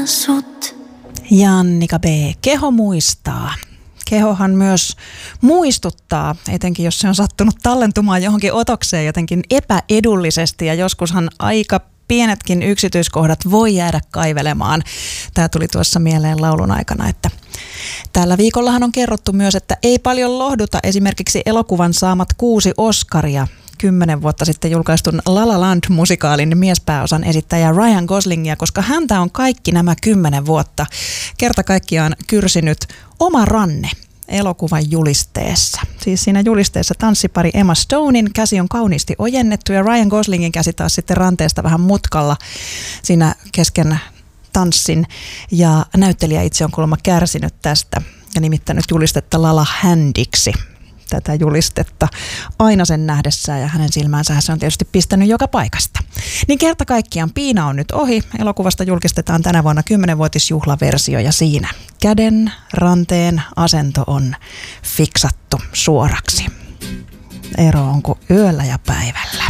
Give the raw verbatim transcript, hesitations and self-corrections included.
sut. Jannika B. Keho muistaa. Kehohan myös muistuttaa, etenkin jos se on sattunut tallentumaan johonkin otokseen jotenkin epäedullisesti, ja joskushan aika pienetkin yksityiskohdat voi jäädä kaivelemaan. Tämä tuli tuossa mieleen laulun aikana, että tällä viikollahan on kerrottu myös, että ei paljon lohduta esimerkiksi elokuvan saamat kuusi Oscaria. Kymmenen vuotta sitten julkaistun La La Land-musikaalin miespääosan esittäjä Ryan Goslingia, koska häntä on kaikki nämä kymmenen vuotta kerta kaikkiaan kyrsinyt oma ranne elokuvan julisteessa. Siis siinä julisteessa tanssipari Emma Stonein käsi on kauniisti ojennettu ja Ryan Goslingin käsi taas sitten ranteesta vähän mutkalla siinä kesken tanssin. Ja näyttelijä itse on kuulemma kärsinyt tästä ja nimittänyt julistetta Lala Handiksi. Tätä julistetta aina sen nähdessään, ja hänen silmäänsä se on tietysti pistänyt joka paikasta. Niin kerta kaikkiaan piina on nyt ohi. Elokuvasta julkistetaan tänä vuonna kymmenvuotisjuhlaversio, ja siinä käden, ranteen asento on fiksattu suoraksi. Ero on kuin yöllä ja päivällä.